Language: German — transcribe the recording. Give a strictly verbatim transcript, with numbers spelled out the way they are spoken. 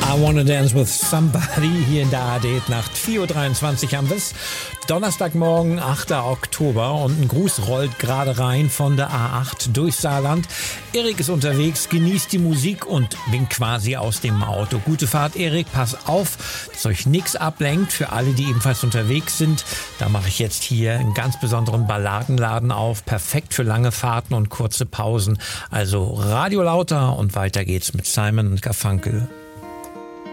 I Wanna Dance with Somebody hier in der A R D-Nacht. vier Uhr dreiundzwanzig haben wir es. Donnerstagmorgen, achter Oktober, und ein Gruß rollt gerade rein von der A acht durch Saarland. Erik ist unterwegs, genießt die Musik und winkt quasi aus dem Auto. Gute Fahrt, Erik, pass auf, dass euch nichts ablenkt. Für alle, die ebenfalls unterwegs sind, da mache ich jetzt hier einen ganz besonderen Balladenladen auf. Perfekt für lange Fahrten und kurze Pausen. Also Radio lauter und weiter geht's mit Simon und Garfunkel.